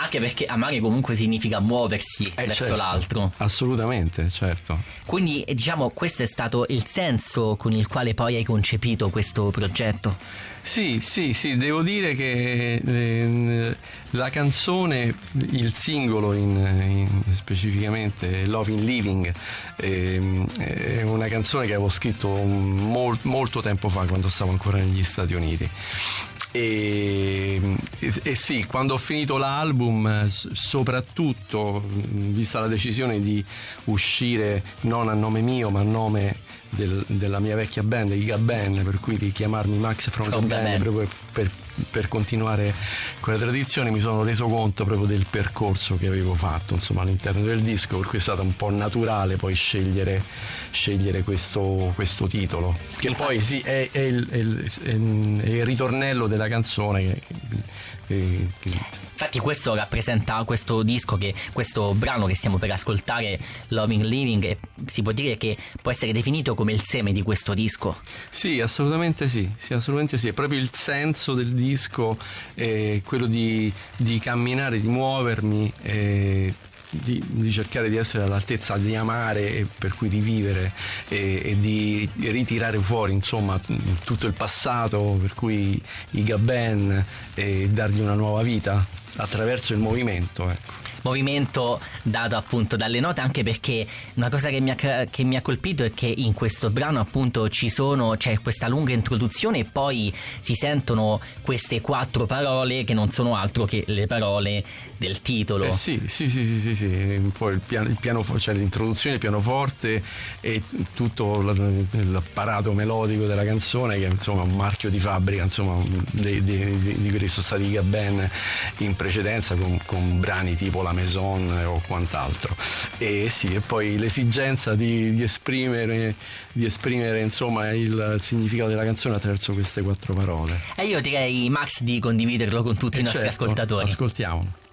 Anche perché amare comunque significa muoversi verso certo, l'altro. Assolutamente, certo. Quindi diciamo questo è stato il senso con il quale poi hai concepito questo progetto. Sì, devo dire che la canzone, il singolo specificamente Love in Living, è una canzone che avevo scritto molto tempo fa, quando stavo ancora negli Stati Uniti. E sì, quando ho finito l'album, soprattutto vista la decisione di uscire non a nome mio ma a nome della mia vecchia band, i Gaben, per cui di chiamarmi Max from Gaben proprio per continuare quella tradizione, mi sono reso conto proprio del percorso che avevo fatto, insomma, all'interno del disco, per cui è stato un po' naturale poi scegliere questo titolo, che poi sì è il ritornello della canzone Infatti questo rappresenta, questo disco, questo brano che stiamo per ascoltare, Loving Living, si può dire che può essere definito come il seme di questo disco? Sì, assolutamente sì, è proprio il senso del disco, quello di camminare, di muovermi, di cercare di essere all'altezza di amare e per cui di vivere e di ritirare fuori, insomma, tutto il passato, per cui i Gaben, e dargli una nuova vita attraverso il movimento, ecco. Movimento dato appunto dalle note, anche perché una cosa che mi ha colpito è che in questo brano appunto c'è questa lunga introduzione e poi si sentono queste 4 parole che non sono altro che le parole del titolo. Sì. Poi il piano, cioè l'introduzione, il pianoforte e tutto l'apparato melodico della canzone, che è insomma un marchio di fabbrica, insomma, di quelli che sono stati i Gaben in precedenza, con brani tipo La Maison o quant'altro. E sì, e poi l'esigenza di esprimere insomma il significato della canzone attraverso queste 4 parole. E io direi, Max, di condividerlo con tutti i nostri ascoltatori. Ascoltiamo.